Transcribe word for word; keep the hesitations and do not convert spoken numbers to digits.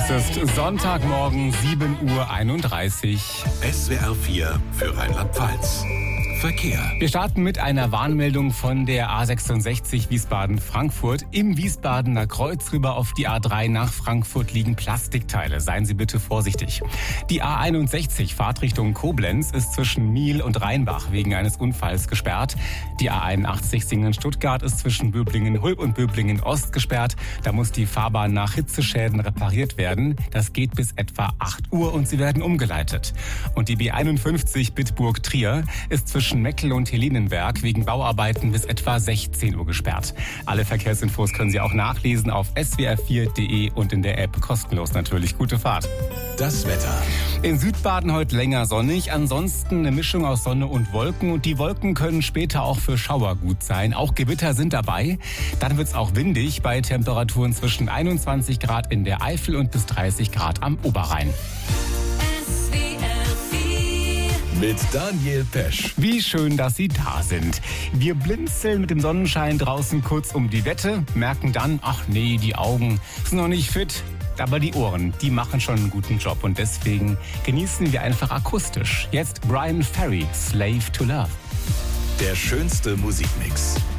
Es ist Sonntagmorgen, sieben Uhr einunddreißig. S W R vier für Rheinland-Pfalz. Verkehr. Wir starten mit einer Warnmeldung von der A sechsundsechzig Wiesbaden-Frankfurt. Im Wiesbadener Kreuz rüber auf die A drei nach Frankfurt liegen Plastikteile. Seien Sie bitte vorsichtig. Die A einundsechzig Fahrtrichtung Koblenz ist zwischen Miel und Rheinbach wegen eines Unfalls gesperrt. Die A einundachtzig Singen-Stuttgart ist zwischen Böblingen-Hulb und Böblingen-Ost gesperrt. Da muss die Fahrbahn nach Hitzeschäden repariert werden. Das geht bis etwa acht Uhr und sie werden umgeleitet. Und die B einundfünfzig Bitburg-Trier ist zwischen Meckel und Helenenberg wegen Bauarbeiten bis etwa sechzehn Uhr gesperrt. Alle Verkehrsinfos können Sie auch nachlesen auf s w r vier punkt d e und in der App, kostenlos natürlich. Gute Fahrt. Das Wetter. In Südbaden heute länger sonnig, ansonsten eine Mischung aus Sonne und Wolken und die Wolken können später auch für Schauer gut sein. Auch Gewitter sind dabei. Dann wird es auch windig bei Temperaturen zwischen einundzwanzig Grad in der Eifel und bis dreißig Grad am Oberrhein. Mit Daniel Pesch. Wie schön, dass Sie da sind. Wir blinzeln mit dem Sonnenschein draußen kurz um die Wette, merken dann, ach nee, die Augen sind noch nicht fit. Aber die Ohren, die machen schon einen guten Job und deswegen genießen wir einfach akustisch. Jetzt Brian Ferry, Slave to Love. Der schönste Musikmix.